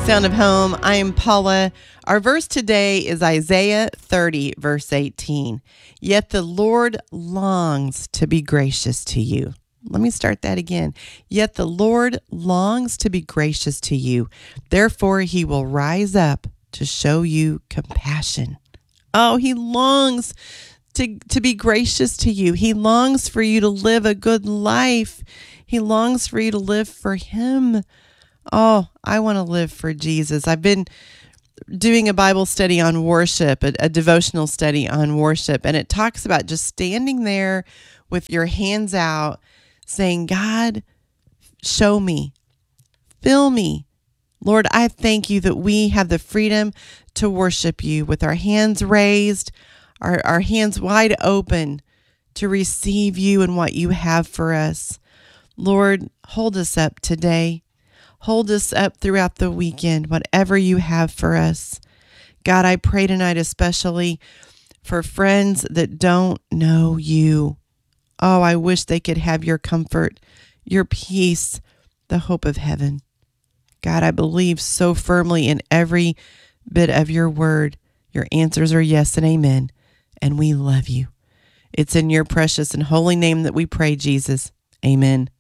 Sound of Home. I am Paula. Our verse today is Isaiah 30, verse 18. Yet the Lord longs to be gracious to you. Let me start that again. Yet the Lord longs to be gracious to you. Therefore, he will rise up to show you compassion. Oh, he longs to be gracious to you. He longs for you to live a good life. He longs for you to live for him. Oh, I want to live for Jesus. I've been doing a Bible study on worship, a devotional study on worship, and it talks about just standing there with your hands out saying, God, show me, fill me. Lord, I thank you that we have the freedom to worship you with our hands raised, our hands wide open to receive you and what you have for us. Lord, hold us up today. Hold us up throughout the weekend, whatever you have for us. God, I pray tonight especially for friends that don't know you. Oh, I wish they could have your comfort, your peace, the hope of heaven. God, I believe so firmly in every bit of your word. Your answers are yes and amen, and we love you. It's in your precious and holy name that we pray, Jesus. Amen.